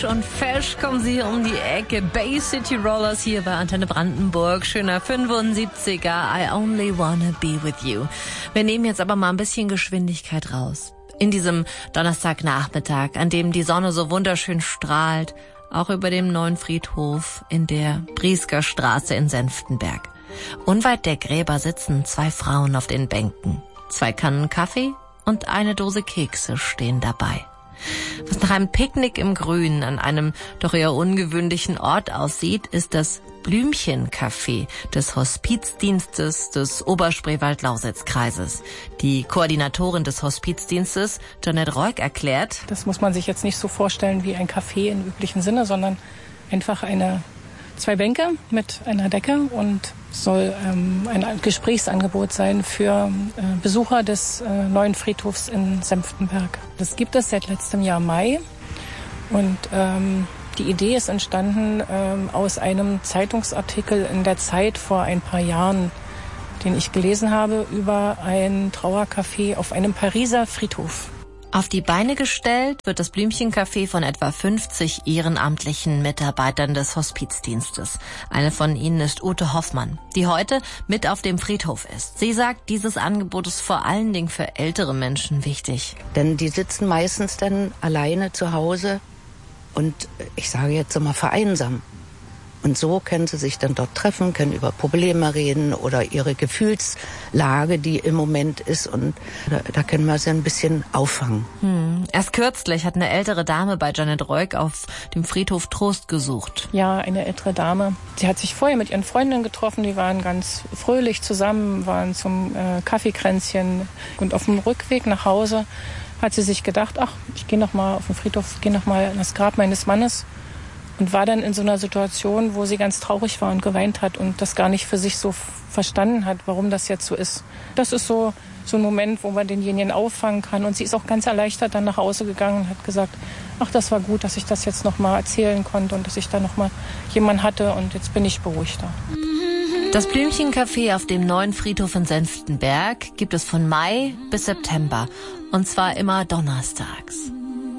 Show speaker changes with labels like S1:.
S1: Frisch und fesch kommen sie um die Ecke. Bay City Rollers hier bei Antenne Brandenburg. Schöner 75er. I only wanna be with you. Wir nehmen jetzt aber mal ein bisschen Geschwindigkeit raus. In diesem Donnerstagnachmittag, an dem die Sonne so wunderschön strahlt, auch über dem neuen Friedhof in der Briesker Straße in Senftenberg. Unweit der Gräber sitzen 2 Frauen auf den Bänken. 2 Kannen Kaffee und eine Dose Kekse stehen dabei. Was nach einem Picknick im Grünen an einem doch eher ungewöhnlichen Ort aussieht, ist das Blümchencafé des Hospizdienstes des Oberspreewald-Lausitz-Kreises. Die Koordinatorin des Hospizdienstes, Janette Reuk, erklärt:
S2: Das muss man sich jetzt nicht so vorstellen wie ein Café im üblichen Sinne, sondern einfach 2 Bänke mit einer Decke und soll ein Gesprächsangebot sein für Besucher des neuen Friedhofs in Senftenberg. Das gibt es seit letztem Jahr Mai und die Idee ist entstanden aus einem Zeitungsartikel in der Zeit vor ein paar Jahren, den ich gelesen habe, über ein Trauercafé auf einem Pariser Friedhof.
S1: Auf die Beine gestellt wird das Blümchencafé von etwa 50 ehrenamtlichen Mitarbeitern des Hospizdienstes. Eine von ihnen ist Ute Hoffmann, die heute mit auf dem Friedhof ist. Sie sagt, dieses Angebot ist vor allen Dingen für ältere Menschen wichtig.
S3: Denn die sitzen meistens dann alleine zu Hause und ich sage jetzt immer vereinsamen. Und so können sie sich dann dort treffen, können über Probleme reden oder ihre Gefühlslage, die im Moment ist. Und da können wir sie ein bisschen auffangen.
S1: Erst kürzlich hat eine ältere Dame bei Janette Reuk auf dem Friedhof Trost gesucht.
S2: Ja, eine ältere Dame. Sie hat sich vorher mit ihren Freundinnen getroffen. Die waren ganz fröhlich zusammen, waren zum Kaffeekränzchen. Und auf dem Rückweg nach Hause hat sie sich gedacht, ach, ich gehe noch mal auf den Friedhof, gehe noch mal an das Grab meines Mannes. Und war dann in so einer Situation, wo sie ganz traurig war und geweint hat und das gar nicht für sich so verstanden hat, warum das jetzt so ist. Das ist so ein Moment, wo man denjenigen auffangen kann. Und sie ist auch ganz erleichtert dann nach Hause gegangen und hat gesagt, ach, das war gut, dass ich das jetzt noch mal erzählen konnte und dass ich da noch mal jemanden hatte und jetzt bin ich beruhigter.
S1: Das Blümchencafé auf dem neuen Friedhof in Senftenberg gibt es von Mai bis September. Und zwar immer donnerstags.